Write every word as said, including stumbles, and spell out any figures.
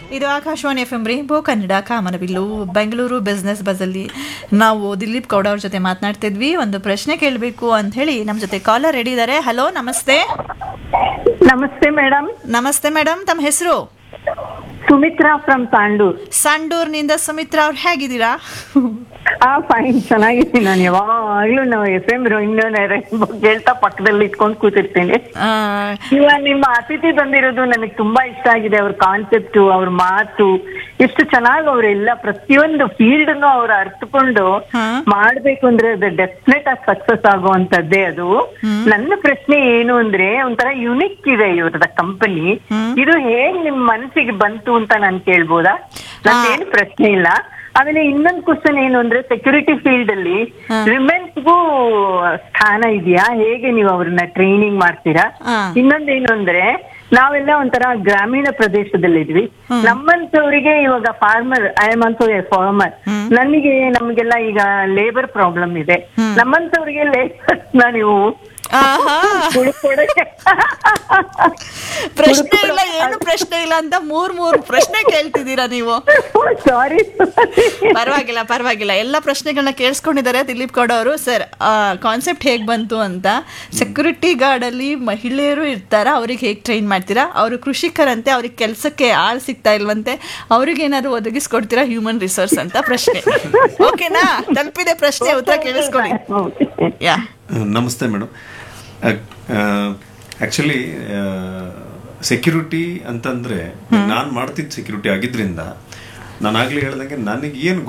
ಇದು Akashvani F M rainbow Kannada ಕಾಮನಬಿಲ್ಲು Bengaluru business ಬಸ್ಸಲ್ಲಿ ನಾವು ದಿಲೀಪ್ ಗೌಡ ಅವ್ರ ಜೊತೆ ಮಾತನಾಡ್ತಿದ್ವಿ. ಒಂದು ಪ್ರಶ್ನೆ ಕೇಳಬೇಕು ಅಂತ ಹೇಳಿ ನಮ್ಮ ಜೊತೆ ಕಾಲರ್ ರೆಡಿ ಇದ್ದಾರೆ. ಹಲೋ, ನಮಸ್ತೆ. ನಮಸ್ತೆ ಮೇಡಮ್. ನಮಸ್ತೆ ಮೇಡಮ್, ತಮ್ಮ ಹೆಸರು? ಸುಮಿತ್ರಾ ಫ್ರಮ್ ತಾಂಡೂರ್. ಸಂಡೂರ್ನಿಂದ ಸುಮಿತ್ರಾ ಅವ್ರು, ಹೇಗಿದ್ದೀರಾ? ಆ ಫೈನ್, ಚೆನ್ನಾಗಿದ್ದೀನಿ. ನಾನು ಯಾವಾಗ್ಲೂ ನಾವು ಎಫ್ ಎಂ ಇನ್ನೂ ಕೇಳ್ತಾ ಪಕ್ಕದಲ್ಲಿ ಇಟ್ಕೊಂಡು ಕೂತಿರ್ತೀನಿ. ಇವಾಗ ನಿಮ್ಮ ಅತಿಥಿ ಬಂದಿರೋದು ನನಗೆ ತುಂಬಾ ಇಷ್ಟ ಆಗಿದೆ. ಅವ್ರ ಕಾನ್ಸೆಪ್ಟ್, ಅವ್ರ ಮಾತು ಎಷ್ಟು ಚೆನ್ನಾಗಿ ಅವರೆಲ್ಲ ಪ್ರತಿಯೊಂದು ಫೀಲ್ಡ್ ಅನ್ನು ಅವ್ರು ಅರ್ಥಕೊಂಡು ಮಾಡ್ಬೇಕು ಅಂದ್ರೆ ಅದು ಡೆಫಿನೆಟ್ ಆಗಿ ಸಕ್ಸಸ್ ಆಗುವಂತದ್ದೇ ಅದು. ನನ್ನ ಪ್ರಶ್ನೆ ಏನು ಅಂದ್ರೆ, ಒಂಥರ ಯುನಿಕ್ ಇದೆ ಇವ್ರದ ಕಂಪನಿ. ಇದು ಹೇಗ್ ನಿಮ್ ಮನಸ್ಸಿಗೆ ಬಂತು ಅಂತ ನಾನು ಕೇಳ್ಬೋದಾ? ನಂದೇನು ಪ್ರಶ್ನೆ ಇಲ್ಲ. ಆಮೇಲೆ ಇನ್ನೊಂದು ಕ್ವಶನ್ ಏನು ಅಂದ್ರೆ, ಸೆಕ್ಯೂರಿಟಿ ಫೀಲ್ಡ್ ಅಲ್ಲಿ ವಿಮೆನ್ಸ್ಗೂ ಸ್ಥಾನ ಇದೆಯಾ? ಹೇಗೆ ನೀವು ಅವ್ರನ್ನ ಟ್ರೈನಿಂಗ್ ಮಾಡ್ತೀರಾ? ಇನ್ನೊಂದೇನು ಅಂದ್ರೆ, ನಾವೆಲ್ಲ ಒಂಥರ ಗ್ರಾಮೀಣ ಪ್ರದೇಶದಲ್ಲಿದ್ವಿ. ನಮ್ಮಂತವ್ರಿಗೆ ಇವಾಗ farmer, I am also A farmer. ನನಗೆ ನಮ್ಗೆಲ್ಲ ಈಗ ಲೇಬರ್ ಪ್ರಾಬ್ಲಮ್ ಇದೆ. ನಮ್ಮಂತವ್ರಿಗೆ ಲೇಬರ್ಸ್ ನ ನೀವು ಪ್ರಶ್ನೆ ಇಲ್ಲ, ಏನು ಪ್ರಶ್ನೆ ಇಲ್ಲ ಅಂತ ಮೂರ್ ಮೂರ್ ಪ್ರಶ್ನೆ ಕೇಳ್ತಿದ್ದೀರಾ ನೀವು. ಸಾರಿ. ಪರವಾಗಿಲ್ಲ ಪರವಾಗಿಲ್ಲ, ಎಲ್ಲ ಪ್ರಶ್ನೆಗಳನ್ನ ಕೇಳಿಸ್ಕೊಂಡಿದ್ದಾರೆ ದಿಲೀಪ್ ಗೌಡ ಅವರು. ಸರ್, ಕಾನ್ಸೆಪ್ಟ್ ಹೇಗ್ ಬಂತು ಅಂತ, ಸೆಕ್ಯೂರಿಟಿ ಗಾರ್ಡ್ ಅಲ್ಲಿ ಮಹಿಳೆಯರು ಇರ್ತಾರ, ಅವ್ರಿಗೆ ಹೇಗ್ ಟ್ರೈನ್ ಮಾಡ್ತೀರಾ? ಅವರು ಕೃಷಿಕರಂತೆ, ಅವ್ರಿಗೆ ಕೆಲಸಕ್ಕೆ ಆಳ್ ಸಿಗ್ತಾ ಇಲ್ವಂತೆ, ಅವ್ರಿಗೆ ಏನಾದ್ರು ಒದಗಿಸ್ಕೊಡ್ತೀರಾ ಹ್ಯೂಮನ್ ರಿಸೋರ್ಸ್ ಅಂತ ಪ್ರಶ್ನೆ. ಓಕೆನಾ? ತಲುಪಿದೆ ಪ್ರಶ್ನೆ, ಉತ್ತರ ಕೇಳಿಸ್ಕೊಳ್ಳಿ. ಯಾ, ನಮಸ್ತೆ ಮೇಡಮ್. ಆ್ಯಕ್ಚುಲಿ ಸೆಕ್ಯೂರಿಟಿ ಅಂತಂದರೆ ನಾನು ಮಾಡ್ತಿದ್ದ ಸೆಕ್ಯೂರಿಟಿ ಆಗಿದ್ದರಿಂದ ನಾನು ಆಗಲೇ ಹೇಳ್ದಂಗೆ ನನಗೆ ಏನು